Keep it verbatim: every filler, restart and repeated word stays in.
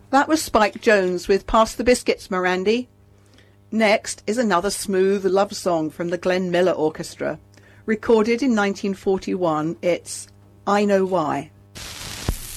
That was Spike Jones with Pass the Biscuits, Mirandy. Next is another smooth love song from the Glenn Miller Orchestra. Recorded in nineteen forty-one, it's I Know Why.